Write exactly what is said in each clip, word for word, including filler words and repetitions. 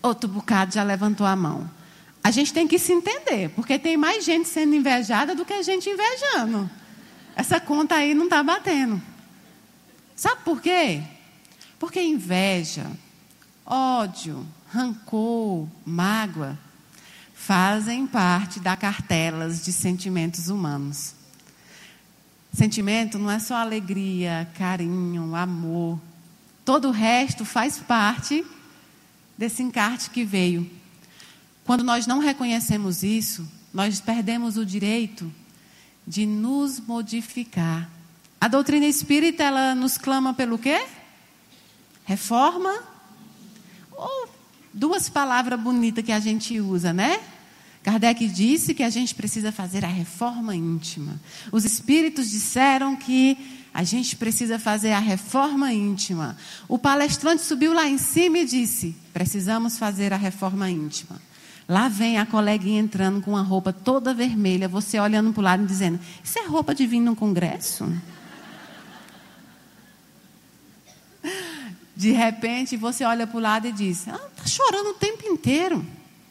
Outro bocado já levantou a mão. A gente tem que se entender, porque tem mais gente sendo invejada do que gente invejando. Essa conta aí não está batendo. Sabe por quê? Porque inveja, ódio, rancor, mágoa fazem parte das cartelas de sentimentos humanos. Sentimento não é só alegria, carinho, amor. Todo o resto faz parte desse encarte que veio. Quando nós não reconhecemos isso, nós perdemos o direito de nos modificar. A doutrina espírita, ela nos clama pelo quê? Reforma. Ou duas palavras bonitas que a gente usa, né? Kardec disse que a gente precisa fazer a reforma íntima. Os espíritos disseram que a gente precisa fazer a reforma íntima. O palestrante subiu lá em cima e disse: precisamos fazer a reforma íntima. Lá vem a coleguinha entrando com uma roupa toda vermelha, você olhando para o lado e dizendo: isso é roupa de vir num congresso? De repente, você olha para o lado e diz: ah, está chorando o tempo inteiro.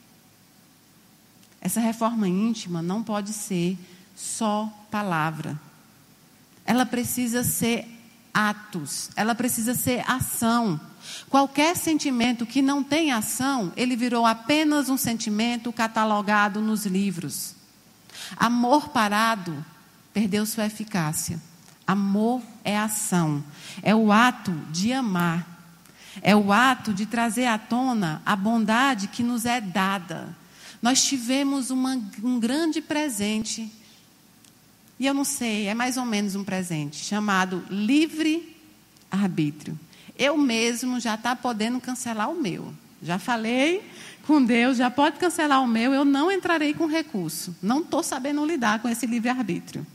Essa reforma íntima não pode ser só palavra. Ela precisa ser atos. Ela precisa ser ação. Qualquer sentimento que não tem ação, ele virou apenas um sentimento catalogado nos livros. Amor parado perdeu sua eficácia. Amor é ação. É o ato de amar. É o ato de trazer à tona a bondade que nos é dada. Nós tivemos uma, um grande presente, e eu não sei, é mais ou menos um presente, chamado livre-arbítrio. Eu mesmo já está podendo cancelar o meu. Já falei com Deus, já pode cancelar o meu, eu não entrarei com recurso. Não estou sabendo lidar com esse livre-arbítrio.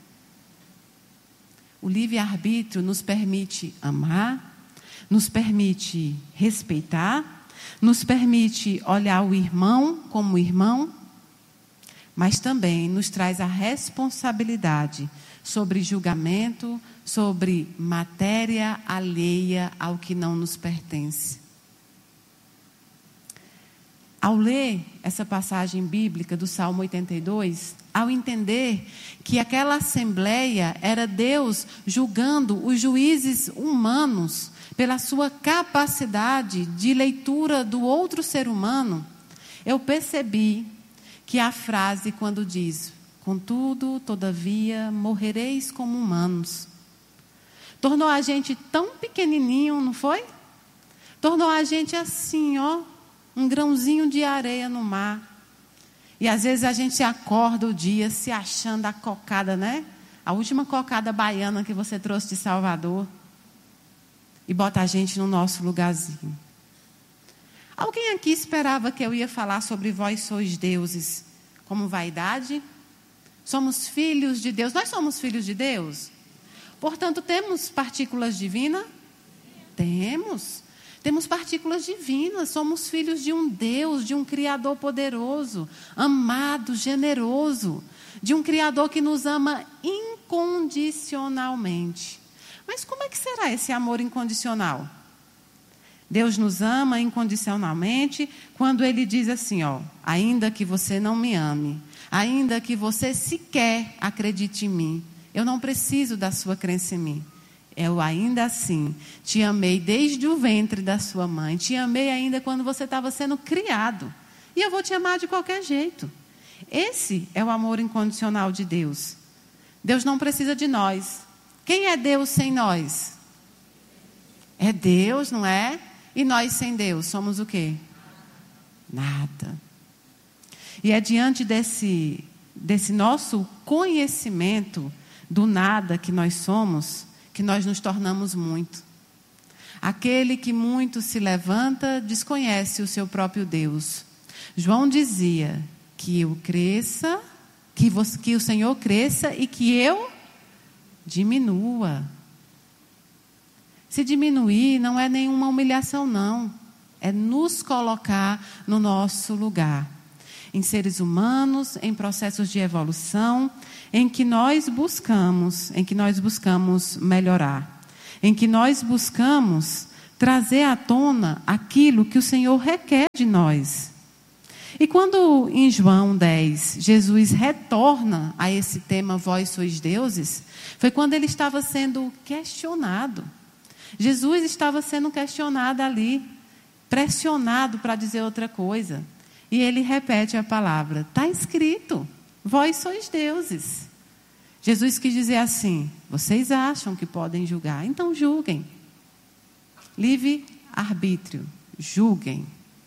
O livre-arbítrio nos permite amar, nos permite respeitar, nos permite olhar o irmão como irmão, mas também nos traz a responsabilidade sobre julgamento, sobre matéria alheia ao que não nos pertence. Ao ler essa passagem bíblica do Salmo oitenta e dois, ao entender que aquela assembleia era Deus julgando os juízes humanos pela sua capacidade de leitura do outro ser humano, eu percebi que a frase quando diz: contudo, todavia, morrereis como humanos, tornou a gente tão pequenininho, não foi? Tornou a gente assim, ó, um grãozinho de areia no mar. E às vezes a gente acorda o dia se achando a cocada, né? A última cocada baiana que você trouxe de Salvador. E bota a gente no nosso lugarzinho. Alguém aqui esperava que eu ia falar sobre vós sois deuses como vaidade? Somos filhos de Deus. Nós somos filhos de Deus. Portanto, temos partículas divinas? Temos. Temos partículas divinas. Somos filhos de um Deus, de um Criador poderoso, amado, generoso. De um Criador que nos ama incondicionalmente. Mas como é que será esse amor incondicional? Deus nos ama incondicionalmente quando Ele diz assim, ó: ainda que você não me ame, ainda que você sequer acredite em mim, eu não preciso da sua crença em mim. Eu ainda assim te amei desde o ventre da sua mãe, te amei ainda quando você estava sendo criado. E eu vou te amar de qualquer jeito. Esse é o amor incondicional de Deus. Deus não precisa de nós. Quem é Deus sem nós? É Deus, não é? E nós sem Deus, somos o quê? Nada. E é diante desse, desse nosso conhecimento do nada que nós somos, que nós nos tornamos muito. Aquele que muito se levanta, desconhece o seu próprio Deus. João dizia que eu cresça, que, você, que o Senhor cresça e que eu diminua. Se diminuir não é nenhuma humilhação, não. É nos colocar no nosso lugar. Em seres humanos, em processos de evolução, em que nós buscamos, em que nós buscamos melhorar. Em que nós buscamos trazer à tona aquilo que o Senhor requer de nós. E quando em João dez, Jesus retorna a esse tema, vós sois deuses, foi quando ele estava sendo questionado. Jesus estava sendo questionado ali, pressionado para dizer outra coisa. E ele repete a palavra, está escrito, vós sois deuses. Jesus quis dizer assim, vocês acham que podem julgar, então julguem. Livre arbítrio, julguem.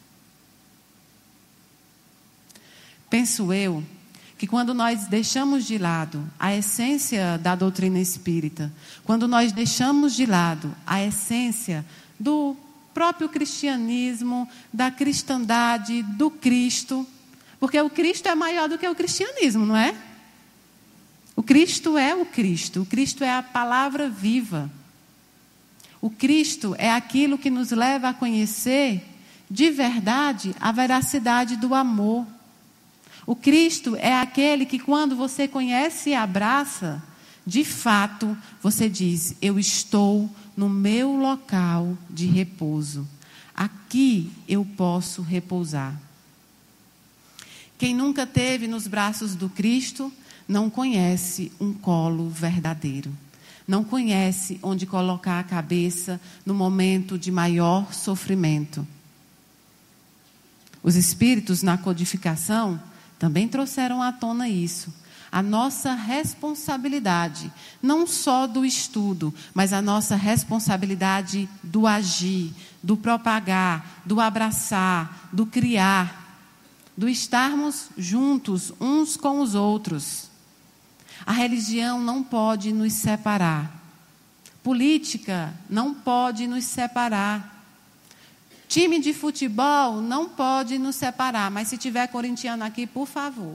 Penso eu que quando nós deixamos de lado a essência da doutrina espírita, quando nós deixamos de lado a essência do próprio cristianismo, da cristandade, do Cristo, porque o Cristo é maior do que o cristianismo, não é? O Cristo é o Cristo, o Cristo é a palavra viva. O Cristo é aquilo que nos leva a conhecer de verdade a veracidade do amor. O Cristo é aquele que quando você conhece e abraça, de fato, você diz, eu estou no meu local de repouso. Aqui eu posso repousar. Quem nunca teve nos braços do Cristo, não conhece um colo verdadeiro. Não conhece onde colocar a cabeça no momento de maior sofrimento. Os espíritos na codificação também trouxeram à tona isso. A nossa responsabilidade, não só do estudo, mas a nossa responsabilidade do agir, do propagar, do abraçar, do criar, do estarmos juntos uns com os outros. A religião não pode nos separar. Política não pode nos separar. Time de futebol não pode nos separar, mas se tiver corintiano aqui, por favor.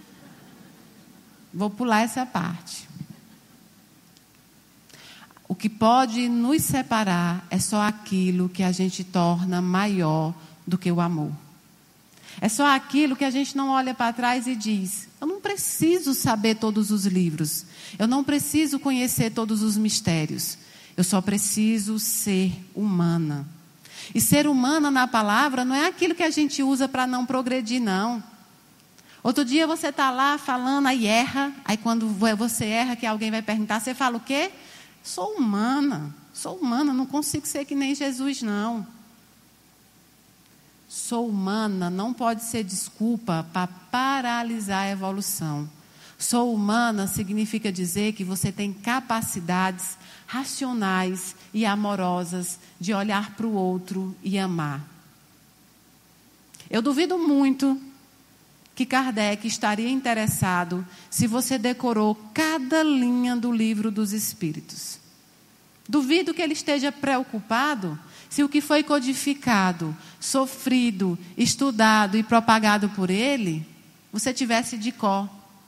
Vou pular essa parte. O que pode nos separar é só aquilo que a gente torna maior do que o amor. É só aquilo que a gente não olha para trás e diz, eu não preciso saber todos os livros, eu não preciso conhecer todos os mistérios, eu só preciso ser humana. E ser humana na palavra não é aquilo que a gente usa para não progredir, não. Outro dia você está lá falando, aí erra, aí quando você erra que alguém vai perguntar, você fala o quê? Sou humana, sou humana, não consigo ser que nem Jesus, não. Sou humana não pode ser desculpa para paralisar a evolução. Sou humana significa dizer que você tem capacidades racionais e amorosas de olhar para o outro e amar. Eu duvido muito que Kardec estaria interessado se você decorou cada linha do Livro dos Espíritos. Duvido que ele esteja preocupado se o que foi codificado, sofrido, estudado e propagado por ele, você tivesse de cor.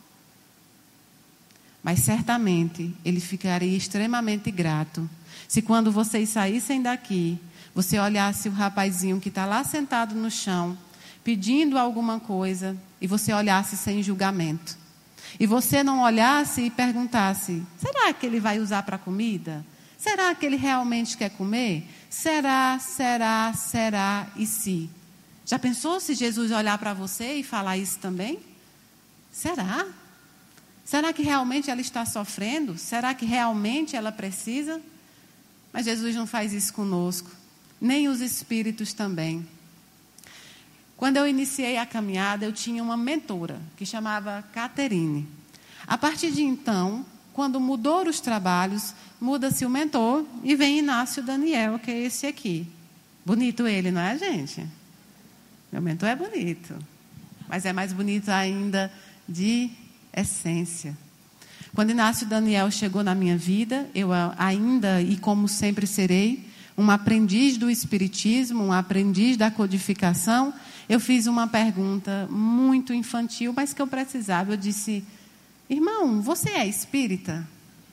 Mas certamente ele ficaria extremamente grato se quando vocês saíssem daqui, você olhasse o rapazinho que está lá sentado no chão, pedindo alguma coisa, e você olhasse sem julgamento. E você não olhasse e perguntasse, será que ele vai usar para comida? Será que ele realmente quer comer? Será, será, será e se? Já pensou se Jesus olhar para você e falar isso também? Será? Será que realmente ela está sofrendo? Será que realmente ela precisa? Mas Jesus não faz isso conosco, nem os espíritos também. Quando eu iniciei a caminhada, eu tinha uma mentora que chamava Caterine. A partir de então, quando mudou os trabalhos, muda-se o mentor e vem Inácio Daniel, que é esse aqui. Bonito ele, não é, gente? Meu mentor é bonito, mas é mais bonito ainda de essência. Quando Inácio Daniel chegou na minha vida, eu ainda, e como sempre serei, um aprendiz do Espiritismo, um aprendiz da codificação, eu fiz uma pergunta muito infantil, mas que eu precisava. Eu disse, irmão, você é espírita?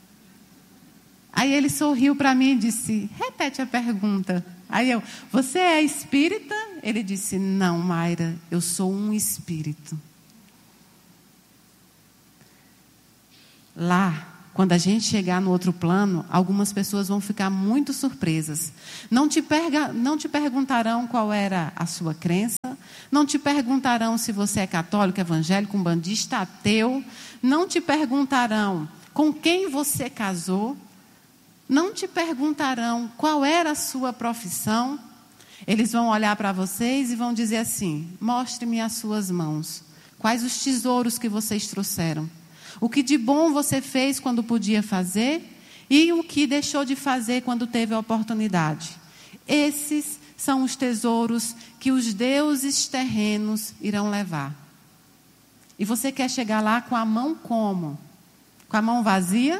Aí ele sorriu para mim e disse, repete a pergunta. Aí eu, você é espírita? Ele disse, não, Mayra, eu sou um espírito. Lá, quando a gente chegar no outro plano, algumas pessoas vão ficar muito surpresas. Não te, perga, não te perguntarão qual era a sua crença, não te perguntarão se você é católico, evangélico, umbandista, ateu, não te perguntarão com quem você casou, não te perguntarão qual era a sua profissão. Eles vão olhar para vocês e vão dizer assim: mostre-me as suas mãos, quais os tesouros que vocês trouxeram. O que de bom você fez quando podia fazer e o que deixou de fazer quando teve a oportunidade. Esses são os tesouros que os deuses terrenos irão levar. E você quer chegar lá com a mão como? Com a mão vazia?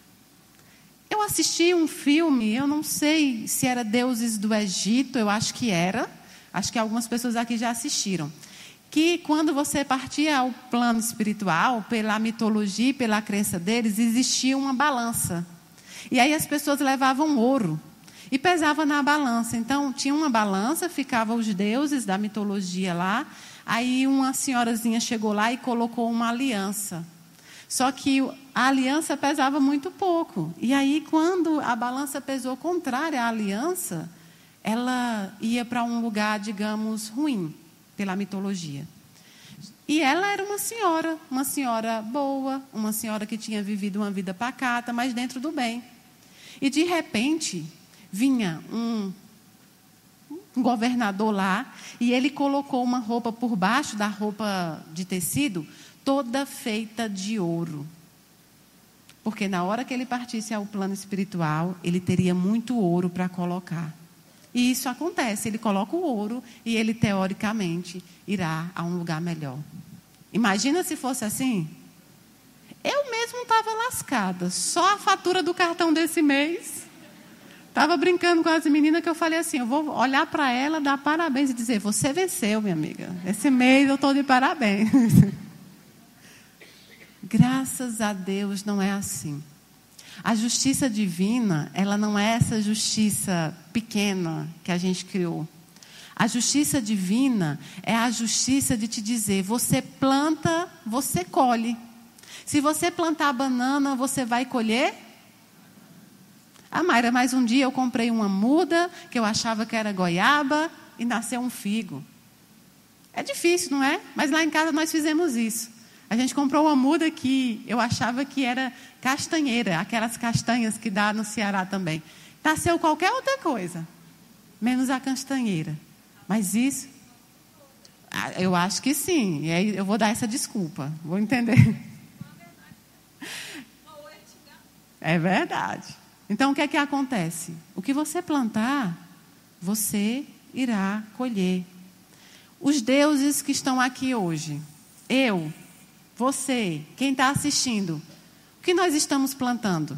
Eu assisti um filme, eu não sei se era Deuses do Egito, eu acho que era. Acho que algumas pessoas aqui já assistiram. Que quando você partia ao plano espiritual, pela mitologia e pela crença deles, existia uma balança. E aí as pessoas levavam ouro e pesavam na balança. Então, tinha uma balança, ficavam os deuses da mitologia lá. Aí uma senhorazinha chegou lá e colocou uma aliança. Só que a aliança pesava muito pouco. E aí, quando a balança pesou contrária à aliança, ela ia para um lugar, digamos, ruim, pela mitologia. E ela era uma senhora, uma senhora boa, uma senhora que tinha vivido uma vida pacata, mas dentro do bem. E, de repente, vinha um, um governador lá, e ele colocou uma roupa por baixo da roupa de tecido, toda feita de ouro. Porque na hora que ele partisse ao plano espiritual, ele teria muito ouro para colocar. E isso acontece, ele coloca o ouro e ele, teoricamente, irá a um lugar melhor. Imagina se fosse assim. Eu mesmo estava lascada. Só a fatura do cartão desse mês. Estava brincando com as meninas que eu falei assim, eu vou olhar para ela, dar parabéns e dizer: você venceu, minha amiga. Esse mês eu estou de parabéns. Graças a Deus não é assim. A justiça divina, ela não é essa justiça pequena que a gente criou. A justiça divina é a justiça de te dizer: você planta, você colhe. Se você plantar banana, você vai colher? Ah, Mayra, mas um dia eu comprei uma muda, que eu achava que era goiaba, e nasceu um figo. É difícil, não é? Mas lá em casa nós fizemos isso. A gente comprou uma muda que eu achava que era castanheira, aquelas castanhas que dá no Ceará também. Nasceu qualquer outra coisa, menos a castanheira. Mas isso, eu acho que sim. E aí eu vou dar essa desculpa, vou entender. É verdade. Então o que é que acontece? O que você plantar, você irá colher. Os deuses que estão aqui hoje, eu, você, quem está assistindo, o que nós estamos plantando?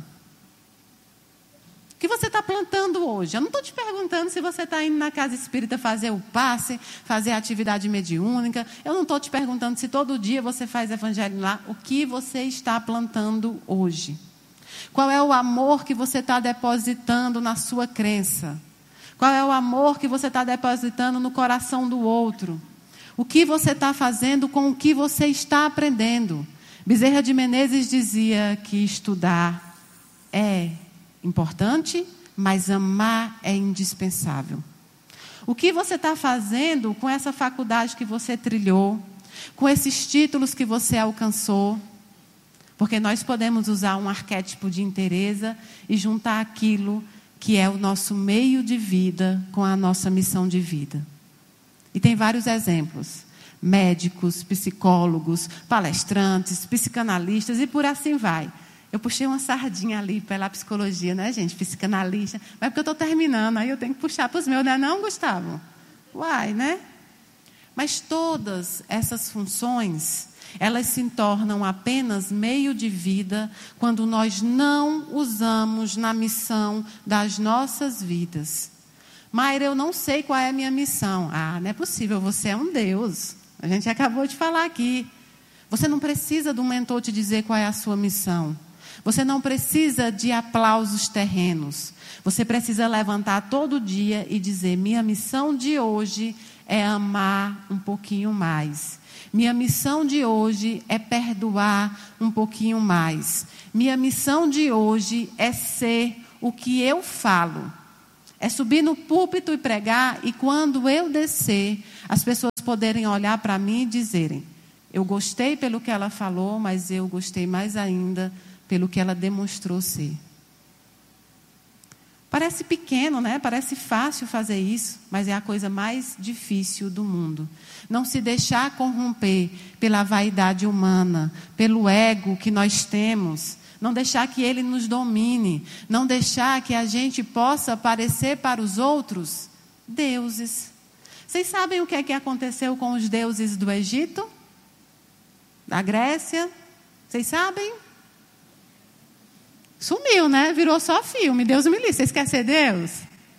O que você está plantando hoje? Eu não estou te perguntando se você está indo na casa espírita fazer o passe, fazer a atividade mediúnica. Eu não estou te perguntando se todo dia você faz evangelho lá. O que você está plantando hoje? Qual é o amor que você está depositando na sua crença? Qual é o amor que você está depositando no coração do outro? O que você está fazendo com o que você está aprendendo? Bezerra de Menezes dizia que estudar é importante, mas amar é indispensável. O que você está fazendo com essa faculdade que você trilhou, com esses títulos que você alcançou? Porque nós podemos usar um arquétipo de Teresa e juntar aquilo que é o nosso meio de vida com a nossa missão de vida. E tem vários exemplos. Médicos, psicólogos, palestrantes, psicanalistas e por assim vai. Eu puxei uma sardinha ali pela psicologia, né, gente? Psicanalista. Mas porque eu estou terminando, aí eu tenho que puxar para os meus, não é não, Gustavo? Uai, né? Mas todas essas funções, elas se tornam apenas meio de vida quando nós não usamos na missão das nossas vidas. Mayra, eu não sei qual é a minha missão. Ah, não é possível, você é um Deus. A gente acabou de falar aqui. Você não precisa do mentor te dizer qual é a sua missão. Você não precisa de aplausos terrenos. Você precisa levantar todo dia e dizer: minha missão de hoje é amar um pouquinho mais. Minha missão de hoje é perdoar um pouquinho mais. Minha missão de hoje é ser o que eu falo. É subir no púlpito e pregar, e quando eu descer, as pessoas poderem olhar para mim e dizerem: eu gostei pelo que ela falou, mas eu gostei mais ainda pelo que ela demonstrou ser. Parece pequeno, né? Parece fácil fazer isso, mas é a coisa mais difícil do mundo. Não se deixar corromper pela vaidade humana, pelo ego que nós temos. Não deixar que ele nos domine. Não deixar que a gente possa parecer para os outros deuses. Vocês sabem o que é que aconteceu com os deuses do Egito? Da Grécia? Vocês sabem? Sumiu, né? Virou só filme. Deus me livre. Vocês querem ser Deus?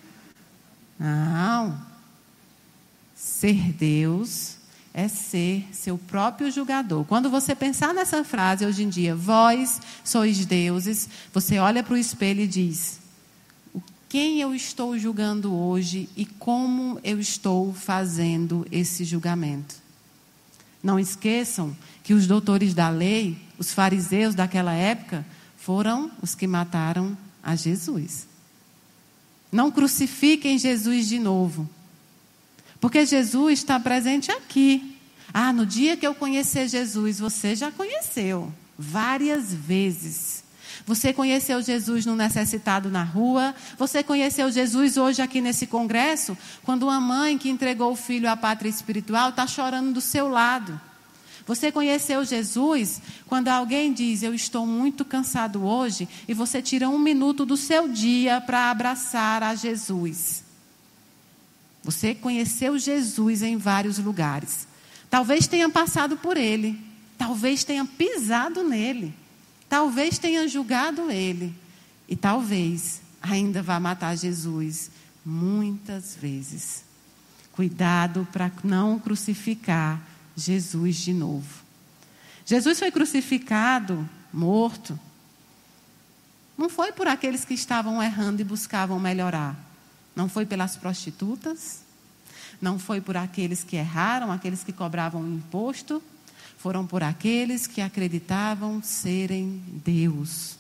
Não. Ser Deus é ser seu próprio julgador. Quando você pensar nessa frase hoje em dia, vós sois deuses, você olha para o espelho e diz: quem eu estou julgando hoje e como eu estou fazendo esse julgamento? Não esqueçam que os doutores da lei, os fariseus daquela época, foram os que mataram a Jesus. Não crucifiquem Jesus de novo. Porque Jesus está presente aqui. Ah, no dia que eu conhecer Jesus, você já conheceu várias vezes. Você conheceu Jesus no necessitado na rua. Você conheceu Jesus hoje aqui nesse congresso, quando uma mãe que entregou o filho à pátria espiritual está chorando do seu lado. Você conheceu Jesus quando alguém diz: eu estou muito cansado hoje, e você tira um minuto do seu dia para abraçar a Jesus. Você conheceu Jesus em vários lugares. Talvez tenha passado por ele, talvez tenha pisado nele, talvez tenha julgado ele, e talvez ainda vá matar Jesus muitas vezes. Cuidado para não crucificar Jesus de novo. Jesus foi crucificado, morto. Não foi por aqueles que estavam errando e buscavam melhorar. Não foi pelas prostitutas. Não foi por aqueles que erraram, aqueles que cobravam imposto. Foram por aqueles que acreditavam serem Deus.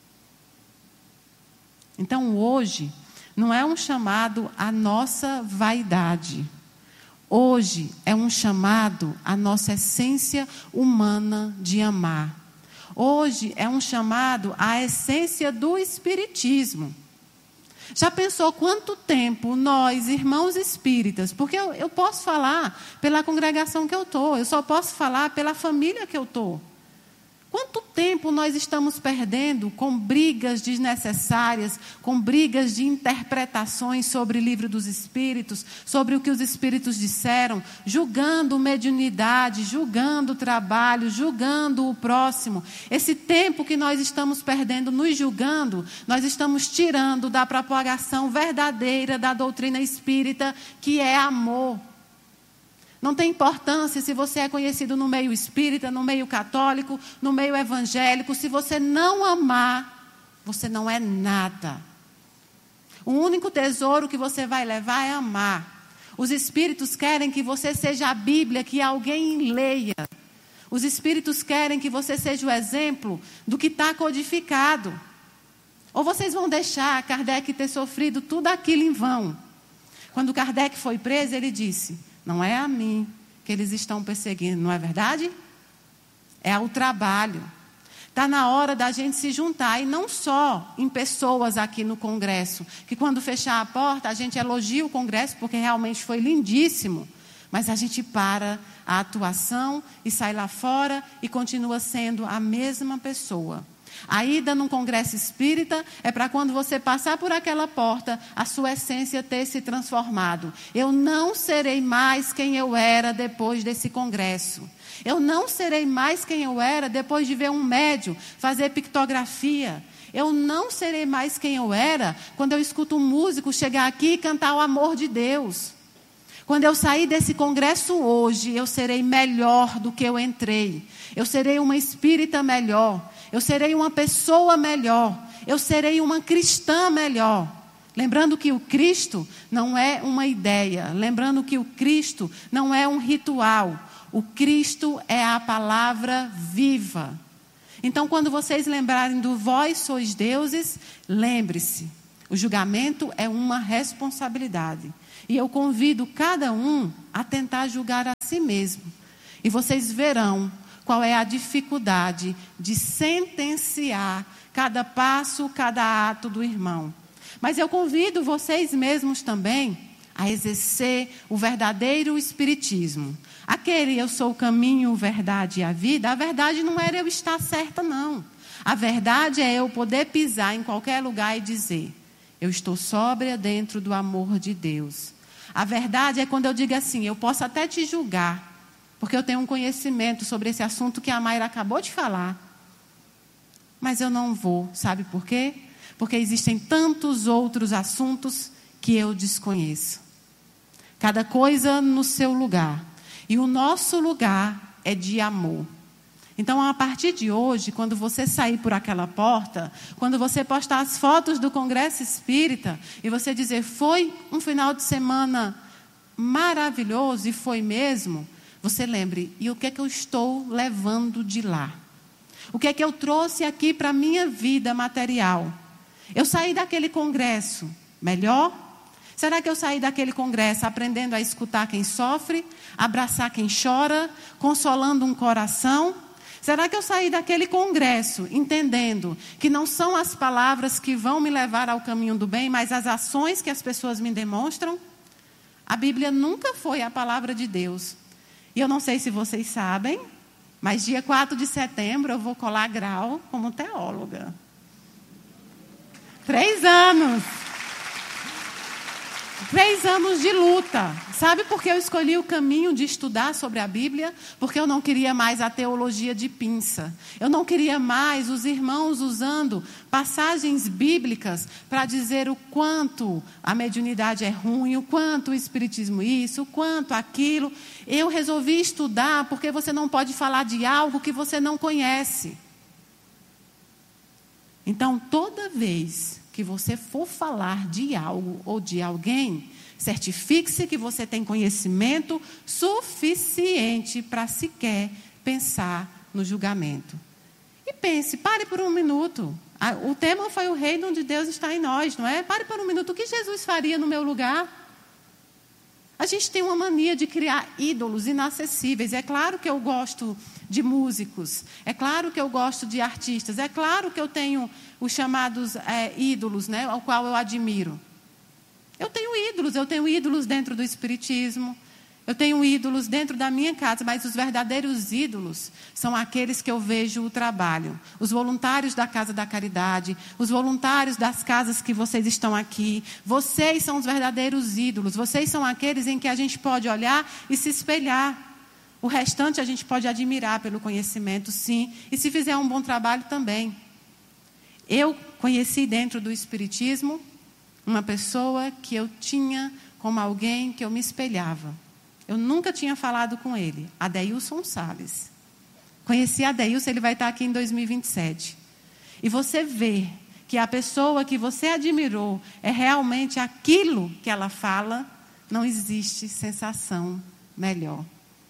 Então hoje não é um chamado à nossa vaidade. Hoje é um chamado à nossa essência humana de amar. Hoje é um chamado à essência do espiritismo. Já pensou quanto tempo nós, irmãos espíritas, porque eu, eu posso falar pela congregação que eu estou, eu só posso falar pela família que eu estou. Quanto tempo nós estamos perdendo com brigas desnecessárias, com brigas de interpretações sobre o livro dos Espíritos, sobre o que os Espíritos disseram, julgando mediunidade, julgando o trabalho, julgando o próximo. Esse tempo que nós estamos perdendo nos julgando, nós estamos tirando da propagação verdadeira da doutrina espírita, que é amor. Não tem importância se você é conhecido no meio espírita, no meio católico, no meio evangélico. Se você não amar, você não é nada. O único tesouro que você vai levar é amar. Os espíritos querem que você seja a Bíblia, que alguém leia. Os espíritos querem que você seja o exemplo do que está codificado. Ou vocês vão deixar Kardec ter sofrido tudo aquilo em vão. Quando Kardec foi preso, ele disse: não é a mim que eles estão perseguindo, não é verdade? É ao trabalho. Está na hora da gente se juntar, e não só em pessoas aqui no congresso, que quando fechar a porta a gente elogia o congresso porque realmente foi lindíssimo, mas a gente para a atuação e sai lá fora e continua sendo a mesma pessoa. A ida num congresso espírita é para quando você passar por aquela porta, a sua essência ter se transformado. Eu não serei mais quem eu era depois desse congresso. Eu não serei mais quem eu era depois de ver um médium fazer pictografia. Eu não serei mais quem eu era quando eu escuto um músico chegar aqui e cantar o amor de Deus. Quando eu sair desse congresso hoje, eu serei melhor do que eu entrei. Eu serei uma espírita melhor. Eu serei uma pessoa melhor. Eu serei uma cristã melhor. Lembrando que o Cristo não é uma ideia. Lembrando que o Cristo não é um ritual. O Cristo é a palavra viva. Então, quando vocês lembrarem do vós sois deuses, lembre-se, o julgamento é uma responsabilidade. E eu convido cada um a tentar julgar a si mesmo. E vocês verão qual é a dificuldade de sentenciar cada passo, cada ato do irmão. Mas eu convido vocês mesmos também a exercer o verdadeiro espiritismo. Aquele eu sou o caminho, a verdade e a vida. A verdade não era eu estar certa, não. A verdade é eu poder pisar em qualquer lugar e dizer: eu estou sóbria dentro do amor de Deus. A verdade é quando eu digo assim: eu posso até te julgar, porque eu tenho um conhecimento sobre esse assunto que a Mayra acabou de falar. Mas eu não vou, sabe por quê? Porque existem tantos outros assuntos que eu desconheço. Cada coisa no seu lugar. E o nosso lugar é de amor. Então, a partir de hoje, quando você sair por aquela porta, quando você postar as fotos do Congresso Espírita e você dizer: foi um final de semana maravilhoso, e foi mesmo, você lembre: e o que é que eu estou levando de lá? O que é que eu trouxe aqui para a minha vida material? Eu saí daquele congresso melhor? Será que eu saí daquele congresso aprendendo a escutar quem sofre, abraçar quem chora, consolando um coração? Será que eu saí daquele congresso entendendo que não são as palavras que vão me levar ao caminho do bem, mas as ações que as pessoas me demonstram? A Bíblia nunca foi a palavra de Deus. E eu não sei se vocês sabem, mas dia quatro de setembro eu vou colar grau como teóloga. Três anos. Três anos de luta. Sabe por que eu escolhi o caminho de estudar sobre a Bíblia? Porque eu não queria mais a teologia de pinça. Eu não queria mais os irmãos usando passagens bíblicas para dizer o quanto a mediunidade é ruim, o quanto o espiritismo isso, o quanto aquilo. Eu resolvi estudar porque você não pode falar de algo que você não conhece. Então, toda vez que você for falar de algo ou de alguém, certifique-se que você tem conhecimento suficiente para sequer pensar no julgamento. E pense, pare por um minuto. O tema foi: o reino de Deus está em nós, não é? Pare por um minuto. O que Jesus faria no meu lugar? A gente tem uma mania de criar ídolos inacessíveis. É claro que eu gosto de músicos. É claro que eu gosto de artistas. É claro que eu tenho os chamados é, ídolos, né, ao qual eu admiro. Eu tenho ídolos. Eu tenho ídolos dentro do espiritismo. Eu tenho ídolos dentro da minha casa. Mas os verdadeiros ídolos são aqueles que eu vejo o trabalho. Os voluntários da Casa da Caridade. Os voluntários das casas que vocês estão aqui. Vocês são os verdadeiros ídolos. Vocês são aqueles em que a gente pode olhar e se espelhar. O restante a gente pode admirar pelo conhecimento, sim. E se fizer um bom trabalho também. Eu conheci dentro do espiritismo uma pessoa que eu tinha como alguém que eu me espelhava. Eu nunca tinha falado com ele. Adeilson Salles. Conheci Adeilson, ele vai estar aqui em dois mil e vinte e sete. E você vê que a pessoa que você admirou é realmente aquilo que ela fala, não existe sensação melhor.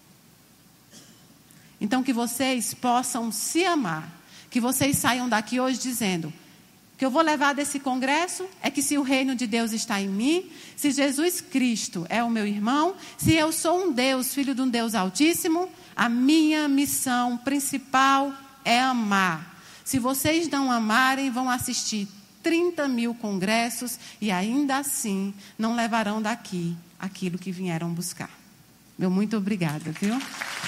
Então, que vocês possam se amar. Que vocês saiam daqui hoje dizendo: o que eu vou levar desse congresso é que se o reino de Deus está em mim, se Jesus Cristo é o meu irmão, se eu sou um Deus, filho de um Deus altíssimo, a minha missão principal é amar. Se vocês não amarem, vão assistir trinta mil congressos e ainda assim não levarão daqui aquilo que vieram buscar. Meu muito obrigada, viu?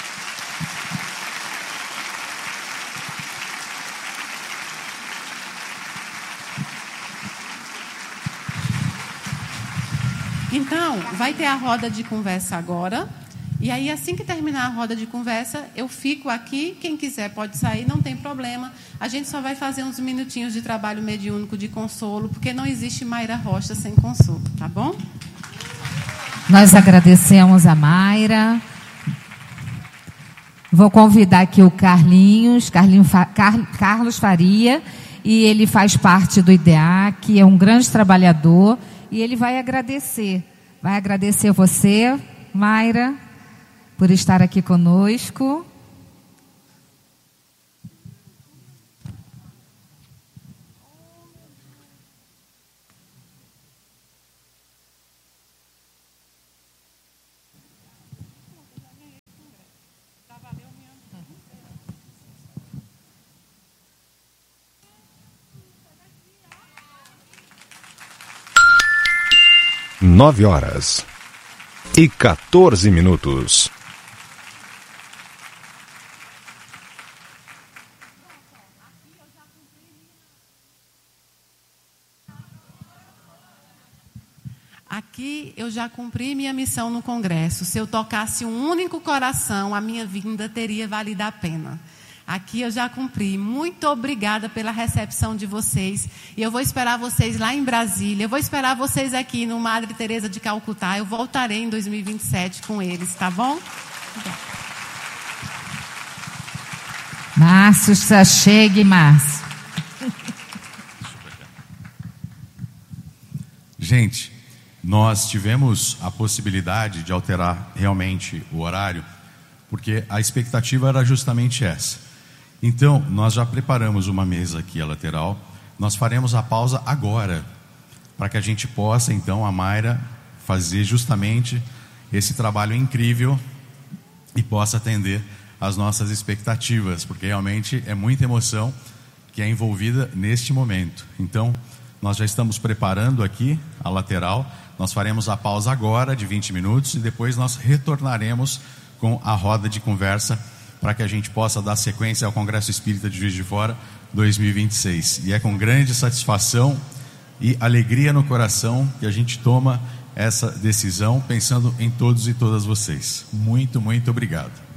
Então, vai ter a roda de conversa agora. E aí, assim que terminar a roda de conversa, eu fico aqui. Quem quiser pode sair, não tem problema. A gente só vai fazer uns minutinhos de trabalho mediúnico de consolo, porque não existe Mayra Rocha sem consolo, tá bom? Nós agradecemos a Mayra. Vou convidar aqui o Carlinhos, Carlinho Fa, Car, Carlos Faria, e ele faz parte do I D E A C, é um grande trabalhador. e ele vai agradecer. Vai agradecer você, Mayra, por estar aqui conosco. Nove horas e quatorze minutos. Aqui eu já cumpri minha missão no Congresso. Se eu tocasse um único coração, a minha vinda teria valido a pena. Aqui eu já cumpri. Muito obrigada pela recepção de vocês. E eu vou esperar vocês lá em Brasília. Eu vou esperar vocês aqui no Madre Teresa de Calcutá. Eu voltarei em dois mil e vinte e sete com eles, tá bom? Márcio, se chegue, Márcio. Gente, nós tivemos a possibilidade de alterar realmente o horário, porque a expectativa era justamente essa. Então, nós já preparamos uma mesa aqui à lateral. Nós faremos a pausa agora, para que a gente possa, então, a Mayra, fazer justamente esse trabalho incrível e possa atender às nossas expectativas, porque realmente é muita emoção que é envolvida neste momento. Então, nós já estamos preparando aqui a lateral. Nós faremos a pausa agora de vinte minutos e depois nós retornaremos com a roda de conversa para que a gente possa dar sequência ao Congresso Espírita de Juiz de Fora dois mil e vinte e seis. E é com grande satisfação e alegria no coração que a gente toma essa decisão, pensando em todos e todas vocês. Muito, muito obrigado.